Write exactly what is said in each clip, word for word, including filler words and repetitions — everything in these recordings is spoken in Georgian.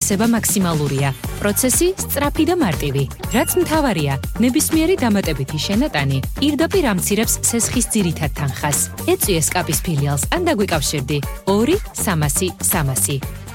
შეფასება მაქსიმალურია. პროცესი სწრაფი და მარტივი. რაც მთავარია, ნებისმიერი დამატებითი შენატანი პირდაპირ ამცირებს სესხის ძირითად თანხას. ეწვიე სკაპის ფილიალს ან დაგვიკავშირდი ორი სამასი სამასი.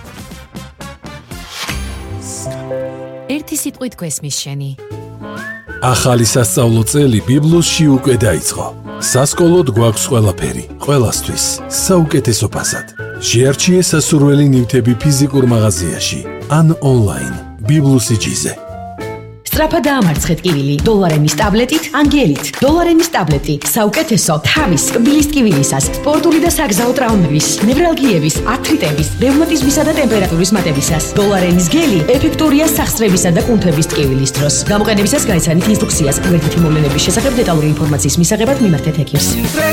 ერთი სიტყვით გვესმის შენი. ახალი სასწავლო წელი ბიბლოსში უკვე დაიწყო. სასკოლოდ გვაქვს ყველაფერი, ყველასთვის, საუკეთესო ფასად. შეარჩიე სასურველი ნივთები ფიზიკურ მაღაზიაში ან ონლაინ ბიბლოსიჯიზე. სწრაფად დაამარცხეთ კივილი დოლარენის ტაბლეტით ანგელით. დოლარენის ტაბლეტი საუკეთესო თავის კბილის ტკივილისას, სპორტული და საგზაო ტრაუმების, ნევრალგიების, ართრიტების, რევმატიზმისა და ტემპერატურის მატებისას. დოლარენის გელი ეფექტურია სახსრებისა და კუნთების ტკივილის დროს. გამოყენებისას გაიცანით ინსტრუქციას. გვერდითი მოვლენების შესახებ დეტალური ინფორმაციის მისაღებად მიმართეთ ექიმს.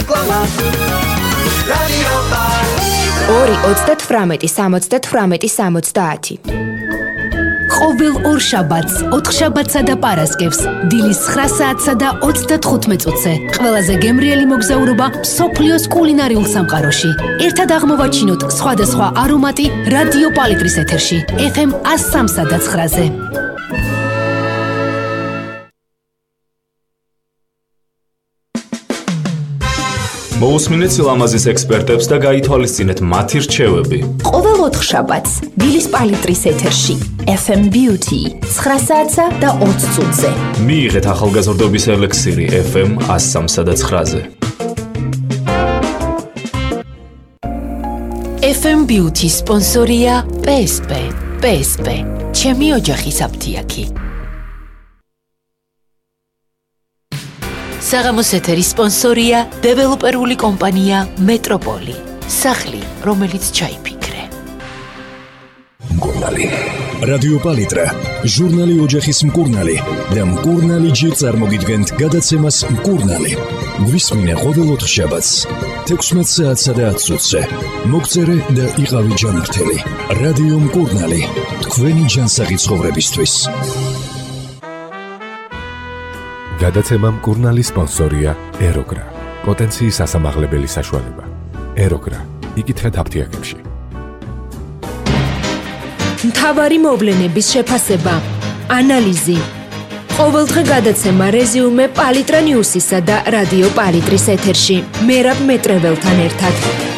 ორი ოცდათვრამეტი სამოცდათვრამეტი სამოცდაათი. ყოველ ორ შაბათს, ოთხშაბათსა და პარასკევს, დილის ცხრა საათსა და ოცდათხუთმეტ წუთზე, ყველაზე გემრიელი მოგზაურობა მსოფლიოს კულინარიულ სამყაროში. ერთად აღმოვაჩინოთ სხვადასხვა არომატი რადიო პალიტრის ეთერში, ეფ ემ ას სამსა და ცხრაზე. მოусმინეთ სილამაზის ექსპერტებს და გაითვალისწინეთ მათი რჩევები. ყოველ ოთხ შაბათს, დილის პალიტრის ეთერში, ეფ ემ Beauty, ცხრა საათსა და ოცდაათი წუთზე. მიიღეთ ახალგაზრდობის ელექსირი ეფ ემ ას სამსა და ცხრაზე. ეფ ემ Beauty სპონსორია პე ეს პე. პე ეს პე, ჩემი ოჯახის აფთიაქი. საღამოს ეთერის სპონსორია დეველოპერული კომპანია მეტროპოლი. სახლი, რომელიც ჩაიფიქრე. მკურნალი. რადიო პალიტრა, ჟურნალი ოჯახის მკურნალი და მკურნალი ჯი წარმოგიდგენთ გადაცემას მკურნალი. გვისმინე ყოველ ოთხ შაბათს, თექვსმეტ საათსა და ათი წუთზე. მოგწერე და იყავი ჯანმრთელი. რადიო მკურნალი, თქვენი ჯანსაღი ცხოვრებისთვის. გადაცემა მკურნალის სპონსორია ეროგრა. პოტენციის ასამაღლებელი საშუალება. ეროგრა. იკითხეთ აფთიაქებში. მთავარი მოვლენების შეფასება, ანალიზი. ყოველდღე გადაცემა რეზიუმე პალიტრა ნიუსისა და რადიო პალიტრის ეთერში. მერაბ მეტრეველთან ერთად.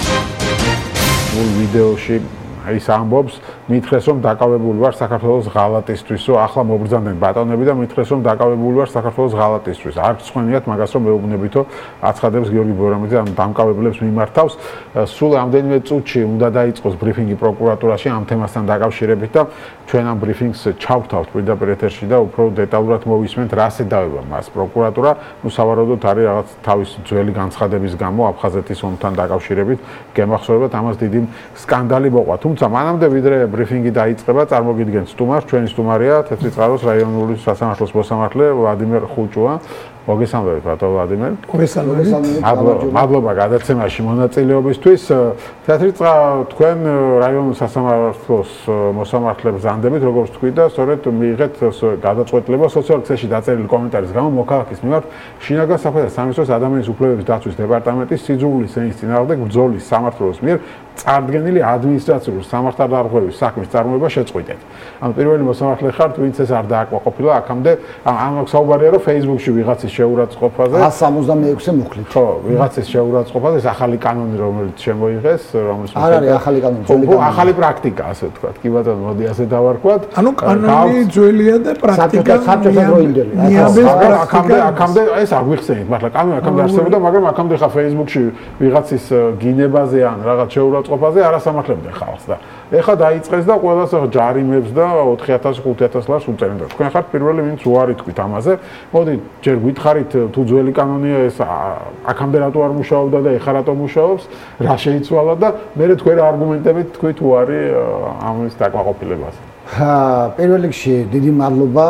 მულ ვიდეოში ის ამბობს, მითხრეს რომ დაკავებული ვარ საქართველოს ღალატისთვისო, ახლა მობრძანდნენ ბატონები და მითხრეს რომ დაკავებული ვარ საქართველოს ღალატისთვის. არ გწვენიათ მაგას რომ მეუბნებითო აცხადებს გიორგი ბორამიძე ამ დამკავებლებს მიმართავს. სულ ამდენიმე წუთში უნდა დაიწყოს ბრიფინგი პროკურატურაში ამ თემასთან დაკავშირებით და ჩვენ ამ ბრიფინგს ჩავთავთ პირდაპირ ეთერში და უფრო დეტალურად მოვისმენთ რას ედავება მას პროკურატურა. ნუ სავარაუდოდ არის რაღაც თავის ძველი განცხადების გამო აფხაზეთის ომთან დაკავშირებით გემახსოვრებათ ამას დიდი სკანდალი მოყვა. თუმცა მანამდე ვიდრე ბრიფინგი დაიწყება, წარმოგიდგენთ სტუმარს, ჩვენი სტუმარია თეთრი წყაროს რაიონული სასამართლოს მოსამართლე ვლადიმერ ხუჭუა. მოგესალმებით, ბატონ ვლადიმერ. მოგესალმებით. მადლობა გადაცემაში მონაწილეობისთვის. თეთრი წყარო თქვენ რაიონულ სასამართლოს მოსამართლე ბრძანდებით, როგორც თქვი და სწორედ მიიღეთ გადაწყვეტილება სოციალურ ქსელში დაწერილი კომენტარის გამო მოქალაქის მიმართ შინაგან საქმეთა სამინისტროს ადამიანის უფლებების დაცვის დეპარტამენტის სიძულვის ენის წინააღმდეგ ბრძოლის სამმართველოს მიერ წარდგენილი ადმინისტრაციული სამართალდამხმარების საქმის წარმოება შეწყვიტეთ. ამ პირველი მოსამართლე ხართ, ვინც ეს არ დააკმაყოფილა აქამდე ამ საუბარია რომ Facebook-ში ვიღაცის შეურაცხყოფაზე ას სამოცდამეექვსე მუხლით. ხო, ვიღაცის შეურაცხყოფაზე ეს ახალი კანონი რომელიც შემოიღეს, რომელიც არ არის ახალი კანონი, ძველი კანონი. ახალი პრაქტიკა, ასე ვთქვათ. კი ბატონო, მოდი ასე დავარქვათ. ანუ კანონი ძველია და პრაქტიკა მიამდროინდელი. აქამდე აქამდე ეს არ გვიხსენით, მაგრამ კანონი აქამდე არსებობდა, მაგრამ აქამდე ხა Facebook-ში ვიღაცის გინებაზე ან რაღაც შეურაცხყოფაზე არასამართლებდნენ ხალხს და ეხლა დაიწყეს და ყველას ჯარიმებს და ოთხი ათას ხუთი ათას ლარს უწერენ და თქვენ ხართ პირველი ვინც უარი თქვით ამაზე. მოდი ჯერ გითხარით თუ ძველი კანონია ეს აქამდე რატო არ მუშაობდა და ეხლა რატო მუშაობს, რა შეიცვალა და მე თქვენ არგუმენტებით თქვით უარი ამის დაკმაყოფილებაზე. პირველ რიგში დიდი მადლობა.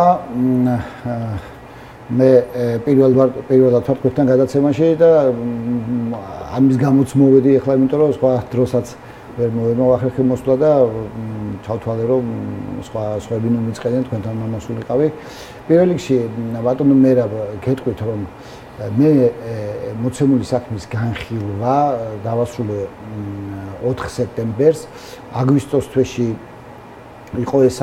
მე პირველ პირველად ვარ თქვენთან გადაცემაში და ამის გამოც მოვედი ეხლა, იმიტომ რომ სხვა დროსაც ვერ მოვახერხე მოსვლა და ჩავთვალე რომ სხვა სხვები ნუ მიწყენენ თქვენთან მომსულიყავი. პირველ რიგში ბატონო მერაბ გეტყვით რომ მე მოცემული საქმის განხილვა დავასრულე ოთხ სექტემბერს, აგვისტოს თვეში იყო ეს